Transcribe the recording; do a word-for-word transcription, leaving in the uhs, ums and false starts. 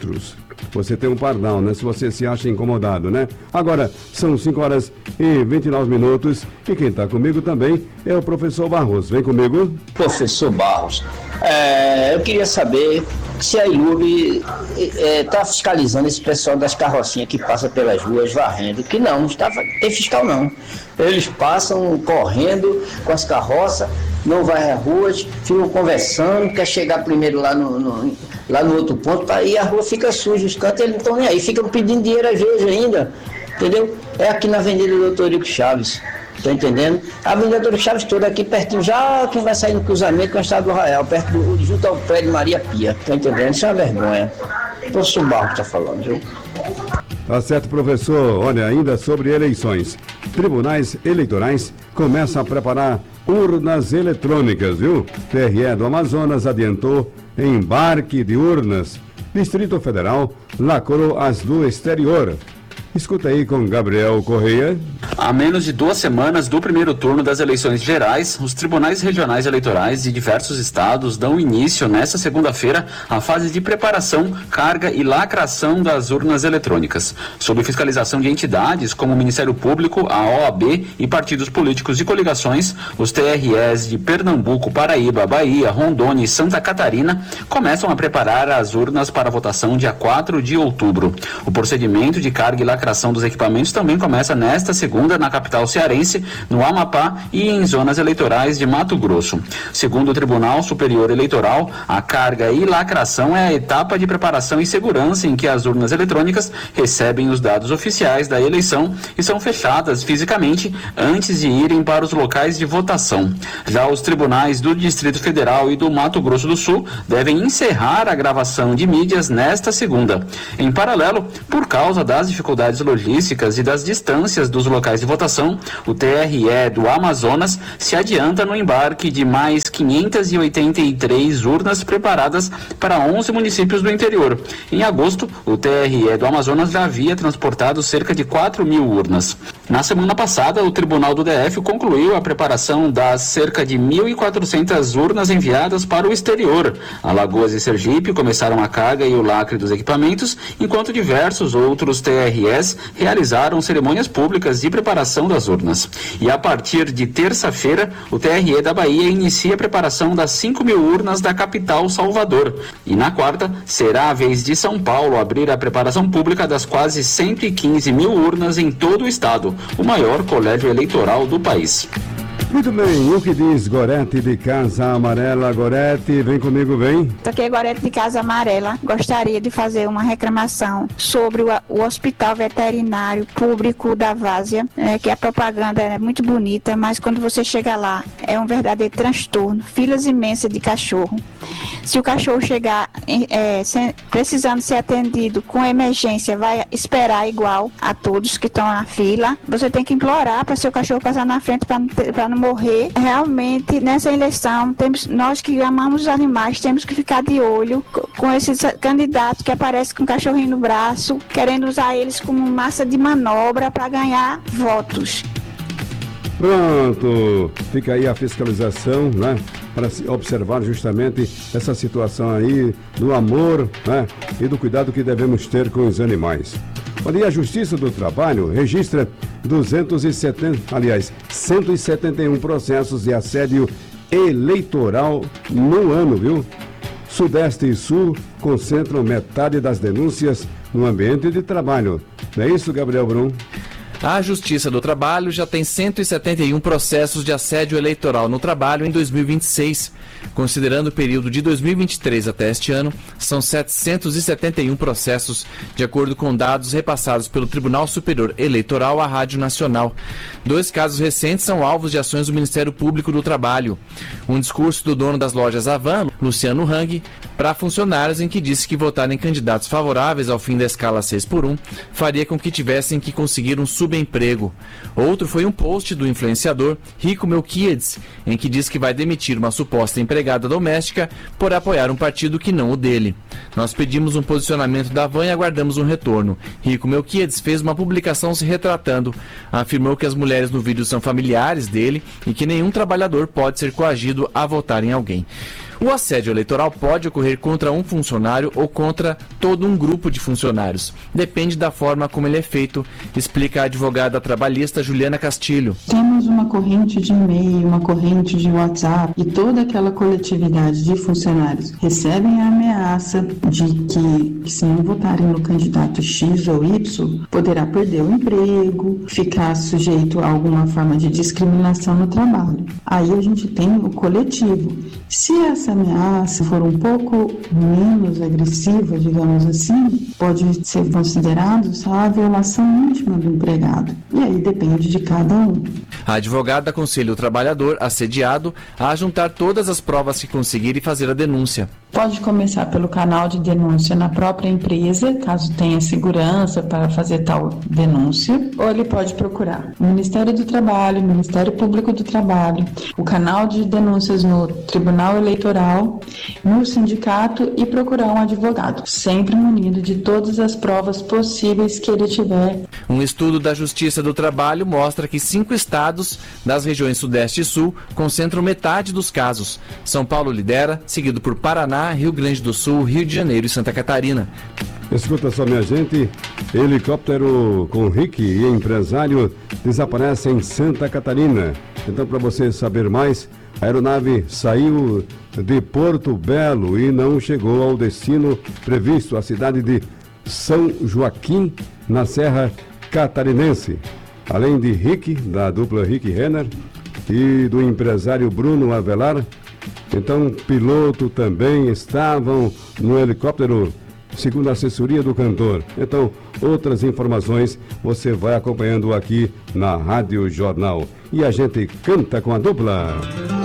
outros. Você tem um pardal, né? Se você se acha incomodado, né? Agora, são cinco horas e vinte e nove minutos e quem está comigo também é o professor Barros. Vem comigo. Professor Barros, é, eu queria saber se a Ilube está é, fiscalizando esse pessoal das carrocinhas que passa pelas ruas varrendo, que não, não está, tem fiscal não. Eles passam correndo com as carroças, não vai às ruas, ficam conversando, quer chegar primeiro lá no, no, lá no outro ponto, tá, e a rua fica suja, os cantos eles não estão nem aí, ficam pedindo dinheiro às vezes ainda, entendeu? É aqui na Avenida Doutor Eurico Chaves, tá entendendo? A Avenida Doutor Eurico Chaves toda aqui pertinho, já quem vai sair no cruzamento com o Estado do Arraial, perto do, junto ao prédio Maria Pia, tá entendendo? Isso é uma vergonha. O professor Barros tá falando, viu? Tá certo, professor. Olha, ainda sobre eleições. Tribunais eleitorais começam a preparar urnas eletrônicas, viu? T R E do Amazonas adiantou embarque de urnas. Distrito Federal lacrou as do exterior. Escuta aí com Gabriel Correia. Há menos de duas semanas do primeiro turno das eleições gerais, os tribunais regionais eleitorais de diversos estados dão início nesta segunda-feira à fase de preparação, carga e lacração das urnas eletrônicas. Sob fiscalização de entidades como o Ministério Público, a O A B e partidos políticos de coligações, os T R Es de Pernambuco, Paraíba, Bahia, Rondônia e Santa Catarina começam a preparar as urnas para votação dia quatro de outubro. O procedimento de carga e lacração dos equipamentos também começa nesta segunda na capital cearense, no Amapá e em zonas eleitorais de Mato Grosso. Segundo o Tribunal Superior Eleitoral, a carga e lacração é a etapa de preparação e segurança em que as urnas eletrônicas recebem os dados oficiais da eleição e são fechadas fisicamente antes de irem para os locais de votação. Já os tribunais do Distrito Federal e do Mato Grosso do Sul devem encerrar a gravação de mídias nesta segunda. Em paralelo, por causa das dificuldades logísticas e das distâncias dos locais de votação, o T R E do Amazonas se adianta no embarque de mais quinhentas e oitenta e três urnas preparadas para onze municípios do interior. Em agosto, o T R E do Amazonas já havia transportado cerca de quatro mil urnas. Na semana passada, o Tribunal do D F concluiu a preparação das cerca de mil e quatrocentas urnas enviadas para o exterior. Alagoas e Sergipe começaram a carga e o lacre dos equipamentos, enquanto diversos outros T R Es realizaram cerimônias públicas de preparação das urnas. E a partir de terça-feira, o T R E da Bahia inicia a preparação das cinco mil urnas da capital Salvador. E na quarta, será a vez de São Paulo abrir a preparação pública das quase cento e quinze mil urnas em todo o estado, o maior colégio eleitoral do país. Muito bem, o que diz Gorete de Casa Amarela? Gorete, vem comigo, vem. Aqui é Gorete de Casa Amarela. Gostaria de fazer uma reclamação sobre o, o Hospital Veterinário Público da Várzea, é, que a propaganda é muito bonita, mas quando você chega lá, é um verdadeiro transtorno. Filas imensas de cachorro. Se o cachorro chegar é, sem, precisando ser atendido com emergência, vai esperar igual a todos que estão na fila. Você tem que implorar para seu cachorro passar na frente para não, não morrer. Realmente, nessa eleição, temos, nós que amamos os animais, temos que ficar de olho com esses candidatos que aparecem com um cachorrinho no braço, querendo usar eles como massa de manobra para ganhar votos. Pronto, fica aí a fiscalização, né, para observar justamente essa situação aí do amor, né, e do cuidado que devemos ter com os animais. Olha, e a Justiça do Trabalho registra duzentos e setenta, aliás, cento e setenta e um processos de assédio eleitoral no ano, viu? Sudeste e Sul concentram metade das denúncias no ambiente de trabalho. Não é isso, Gabriel Brum? A Justiça do Trabalho já tem cento e setenta e um processos de assédio eleitoral no trabalho em dois mil e vinte e seis. Considerando o período de dois mil e vinte e três até este ano, são setecentos e setenta e um processos, de acordo com dados repassados pelo Tribunal Superior Eleitoral à Rádio Nacional. Dois casos recentes são alvos de ações do Ministério Público do Trabalho. Um discurso do dono das lojas Avan, Luciano Hang, para funcionários em que disse que votar em candidatos favoráveis ao fim da escala seis por um faria com que tivessem que conseguir um subemprego. Outro foi um post do influenciador Rico Melquiades, em que diz que vai demitir uma suposta empregada doméstica por apoiar um partido que não o dele. Nós pedimos um posicionamento da Avan e aguardamos um retorno. Rico Melquiades fez uma publicação se retratando. Afirmou que as mulheres no vídeo são familiares dele e que nenhum trabalhador pode ser coagido a votar em alguém. O assédio eleitoral pode ocorrer contra um funcionário ou contra todo um grupo de funcionários. Depende da forma como ele é feito, explica a advogada trabalhista Juliana Castilho. Temos uma corrente de e-mail, uma corrente de WhatsApp e toda aquela coletividade de funcionários recebem a ameaça de que, que se não votarem no candidato X ou Y, poderá perder o emprego, ficar sujeito a alguma forma de discriminação no trabalho. Aí a gente tem o coletivo. Se essa ameaça for um pouco menos agressiva, digamos assim, pode ser considerado só a violação íntima do empregado. E aí depende de cada um. A advogada aconselha o trabalhador assediado a juntar todas as provas que conseguir e fazer a denúncia. Pode começar pelo canal de denúncia na própria empresa, caso tenha segurança para fazer tal denúncia, ou ele pode procurar o Ministério do Trabalho, o Ministério Público do Trabalho, o canal de denúncias no Tribunal Eleitoral, no sindicato e procurar um advogado, sempre munido de todas as provas possíveis que ele tiver. Um estudo da Justiça do Trabalho mostra que cinco estados das regiões Sudeste e Sul concentram metade dos casos. São Paulo lidera, seguido por Paraná, Rio Grande do Sul, Rio de Janeiro e Santa Catarina. Escuta só, minha gente, helicóptero com Rick e empresário desaparece em Santa Catarina. Então, para você saber mais, a aeronave saiu de Porto Belo e não chegou ao destino previsto, a cidade de São Joaquim, na Serra Catarinense. Além de Rick, da dupla Rick Renner, e do empresário Bruno Avelar, então piloto também estavam no helicóptero, segundo a assessoria do cantor. Então, outras informações você vai acompanhando aqui na Rádio Jornal. E a gente canta com a dupla.